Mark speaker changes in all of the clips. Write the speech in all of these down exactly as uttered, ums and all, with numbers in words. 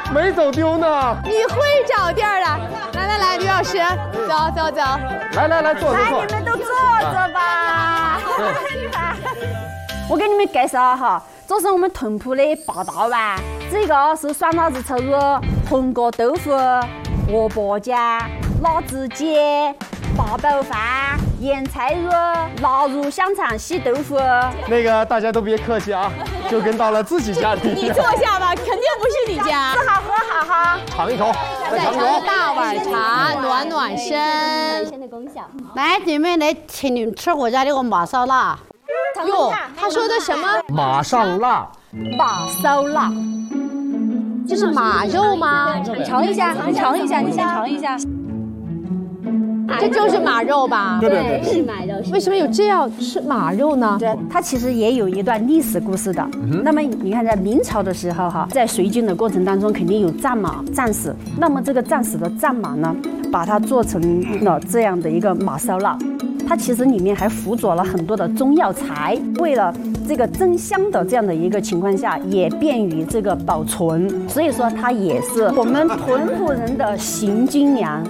Speaker 1: 没走丢呢。
Speaker 2: 你会找地儿了。来来来，吕老师，走走走。
Speaker 1: 来来来，坐坐坐。
Speaker 3: 来，你们都坐着吧。我给你们介绍哈，这是我们屯铺的八大碗，这个是酸辣子臭肉、红锅豆腐、萝卜夹、辣子鸡、八宝饭、腌菜肉、腊肉香肠稀豆腐。
Speaker 1: 那个大家都别客气啊，就跟到了自己家里。
Speaker 2: 你坐下吧，肯定不是你家。
Speaker 3: 吃好喝好哈，
Speaker 1: 尝一口，
Speaker 2: 再尝个大碗茶，暖暖身。
Speaker 4: 来，你们来请你们吃我家这个马烧腊。
Speaker 2: 哟，他说的什么？
Speaker 1: 马上辣，
Speaker 3: 马烧腊，
Speaker 2: 这是马肉吗？
Speaker 3: 你尝一下，你尝一下，你先尝一下。
Speaker 2: 这就是马肉吧？
Speaker 1: 对对对，
Speaker 3: 是马肉。
Speaker 2: 为什么有这样吃马肉呢？
Speaker 3: 对，它其实也有一段历史故事的。那么你看，在明朝的时候哈，在随军的过程当中，肯定有战马、战士。那么这个战死的战马呢，把它做成了这样的一个马烧腊。它其实里面还附着了很多的中药材，为了这个增香的这样的一个情况下，也便于这个保存。所以说，它也是我们屯铺人的行军粮。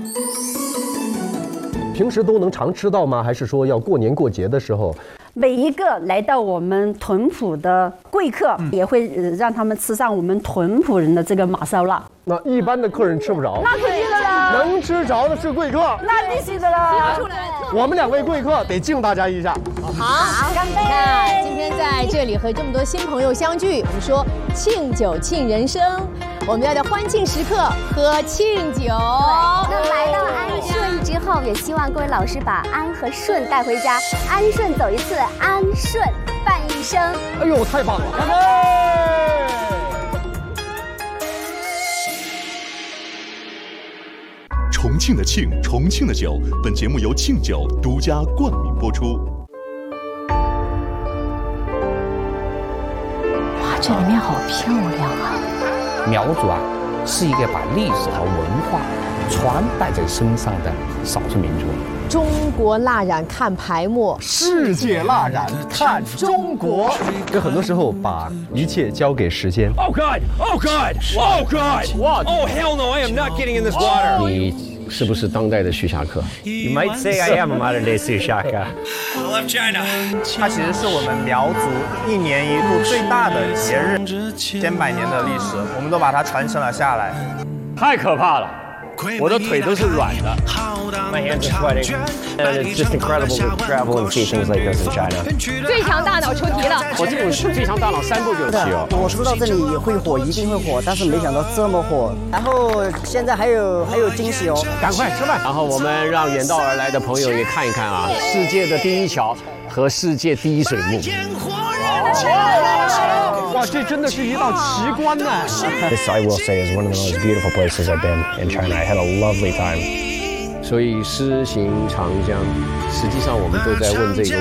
Speaker 1: 平时都能常吃到吗？还是说要过年过节的时候？
Speaker 3: 每一个来到我们屯铺的贵客，也会让他们吃上我们屯铺人的这个马烧腊。
Speaker 1: 那一般的客人吃不着，
Speaker 3: 那肯定的啦，
Speaker 1: 能吃着的是贵客。
Speaker 3: 那必须的啦。
Speaker 1: 我们两位贵客得敬大家一下。
Speaker 2: 好，干杯！那今天在这里和这么多新朋友相聚，我们说庆酒庆人生，我们要在欢庆时刻喝庆酒。
Speaker 5: 那来到安顺之后，也希望各位老师把安和顺带回家，安顺走一次，安顺伴一生。
Speaker 1: 哎呦，太棒了！干杯！
Speaker 6: 重庆的庆，重庆的酒。本节目由庆酒独家冠名播出。
Speaker 2: 哇，这里面好漂亮啊！
Speaker 7: 苗族啊，是一个把历史和文化传带在身上的少数民族。
Speaker 2: 中国蜡染看排墨，
Speaker 1: 世界蜡染看中国。有很多时候把一切交给时间。
Speaker 8: Oh God! Oh God! Oh God! What? Oh hell no! I am not getting in this water.
Speaker 7: 你是不是当代的徐霞客
Speaker 8: You might say I am a modern day Sushaka. I love China.
Speaker 9: 它其实是我们苗族一年一度最大的节日，千百年的历史，我们都把它传承了下来。
Speaker 8: 太可怕了，我的腿都是软的。My hands are sweating.
Speaker 7: And it's just incredible to travel and see things like this in China.
Speaker 2: 最强大脑出题了。
Speaker 7: 我这种是最强大脑三步就起哦。
Speaker 10: 我知道这里会火，一定会火，但是没想到这么火。然后现在还有还有惊喜哦，
Speaker 7: 赶快吃饭。然后我们让远道而来的朋友也看一看啊，世界的第一桥和世界第一水幕。
Speaker 1: 哇，这真的是一道奇观呢。
Speaker 7: This I will say is one of the most beautiful places I've been in China. I had a lovely time. 所以诗行长江，实际上我们都在问这个